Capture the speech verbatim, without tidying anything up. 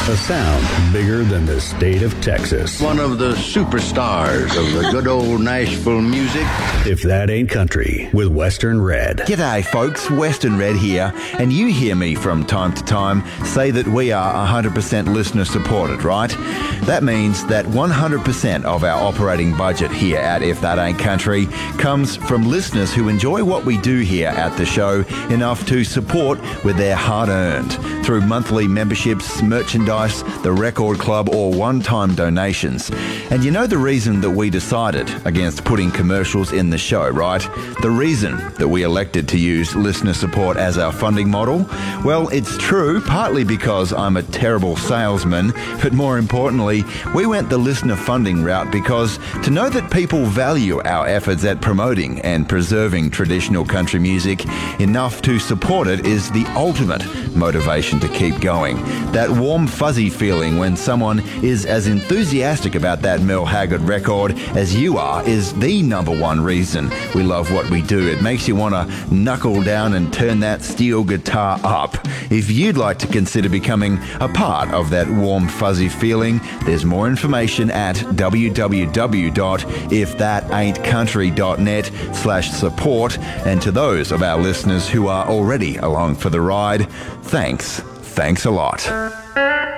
A sound bigger than the state of Texas. One of the superstars of the good old Nashville music. If That Ain't Country with Western Red. G'day folks, Western Red here, and you hear me from time to time say that we are one hundred percent listener supported, right? That means that one hundred percent of our operating budget here at If That Ain't Country comes from listeners who enjoy what we do here at the show enough to support with their hard-earned through monthly memberships, merchandise, the Record Club, or one-time donations. And you know the reason that we decided against putting commercials in the show, right? The reason that we elected to use listener support as our funding model? Well, it's true, partly because I'm a terrible salesman, but more importantly, we went the listener funding route because to know that people value our efforts at promoting and preserving traditional country music enough to support it is the ultimate motivation to keep going. That warm, fuzzy feeling when someone is as enthusiastic about that Merle Haggard record as you are is the number one reason we love what we do. It makes you want to knuckle down and turn that steel guitar up. If you'd like to consider becoming a part of that warm, fuzzy feeling, there's more information at w w w dot if that ain't country dot net slash support. And to those of our listeners who are already along for the ride, thanks. Thanks a lot.